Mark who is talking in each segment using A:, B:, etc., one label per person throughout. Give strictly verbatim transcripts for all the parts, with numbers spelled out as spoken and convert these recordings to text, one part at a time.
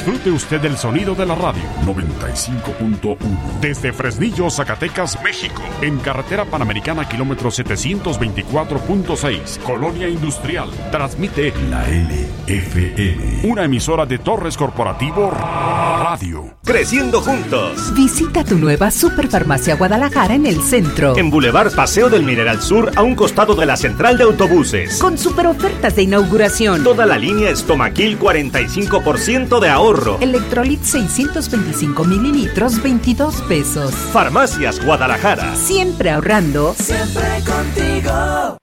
A: Disfrute usted del sonido de la radio noventa y cinco punto uno desde Fresnillo, Zacatecas, México, en carretera panamericana kilómetro setecientos veinticuatro punto seis, Colonia Industrial. Transmite la L F M, una emisora de Torres Corporativo Radio.
B: Creciendo juntos.
C: Visita tu nueva Superfarmacia Guadalajara en el centro.
B: En Boulevard Paseo del Mineral Sur, a un costado de la central de autobuses.
C: Con super ofertas de inauguración.
B: Toda la línea Estomaquil, cuarenta y cinco por ciento de ahorro.
C: Electrolit seiscientos veinticinco mililitros, veintidós pesos.
B: Farmacias Guadalajara.
C: Siempre ahorrando.
D: Siempre contigo.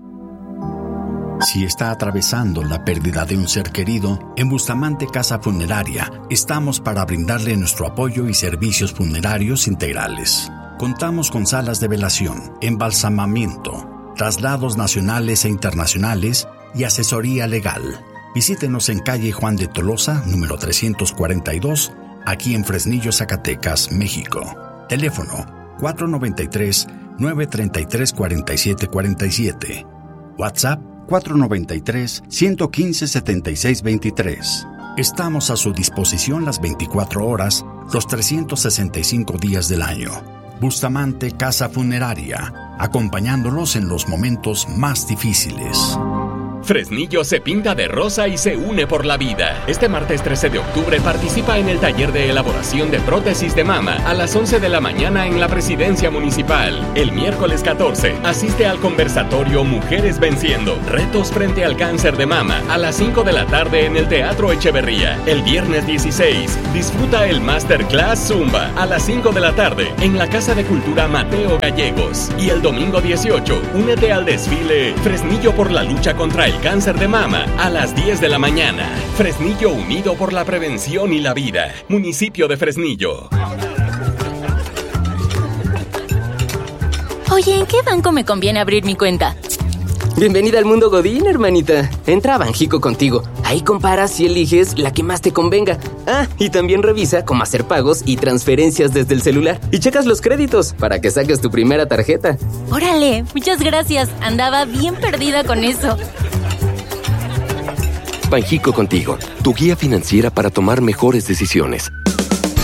E: Si está atravesando la pérdida de un ser querido, en Bustamante Casa Funeraria estamos para brindarle nuestro apoyo y servicios funerarios integrales. Contamos con salas de velación, embalsamamiento, traslados nacionales e internacionales y asesoría legal. Visítenos en calle Juan de Tolosa, número trescientos cuarenta y dos, aquí en Fresnillo, Zacatecas, México. Teléfono cuatro noventa y tres, nueve treinta y tres, cuarenta y siete cuarenta y siete. WhatsApp cuatro noventa y tres, ciento quince, setenta y seis veintitrés. Estamos a su disposición las veinticuatro horas, los trescientos sesenta y cinco días del año. Bustamante Casa Funeraria, acompañándolos en los momentos más difíciles.
F: Fresnillo se pinta de rosa y se une por la vida. Este martes trece de octubre participa en el taller de elaboración de prótesis de mama a las once de la mañana en la Presidencia Municipal. El miércoles catorce asiste al conversatorio Mujeres Venciendo, retos frente al cáncer de mama a las cinco de la tarde en el Teatro Echeverría. El viernes dieciséis disfruta el Masterclass Zumba a las cinco de la tarde en la Casa de Cultura Mateo Gallegos. Y el domingo dieciocho únete al desfile Fresnillo por la lucha contra el cáncer de mama a las diez de la mañana. Fresnillo unido por la prevención y la vida. Municipio de Fresnillo.
G: Oye, ¿en qué banco me conviene abrir mi cuenta?
H: Bienvenida al mundo Godín, hermanita. Entra a Banjico Contigo. Ahí comparas y eliges la que más te convenga. Ah, y también revisa cómo hacer pagos y transferencias desde el celular. Y checas los créditos para que saques tu primera tarjeta.
G: Órale, muchas gracias. Andaba bien perdida con eso.
I: Banjico Contigo, tu guía financiera para tomar mejores decisiones.